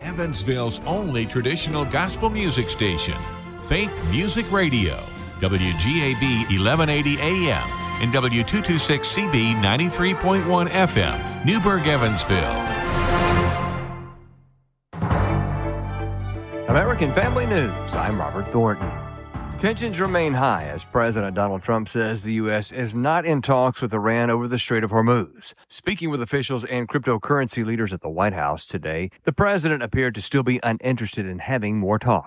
Evansville's only traditional gospel music station, Faith Music Radio, WGAB 1180 AM and W226CB 93.1 FM, Newburgh, Evansville. American Family News, I'm Robert Thornton. Tensions remain high as President Donald Trump says the U.S. is not in talks with Iran over the Strait of Hormuz. Speaking with officials and cryptocurrency leaders at the White House today, the president appeared to still be uninterested in having more talks.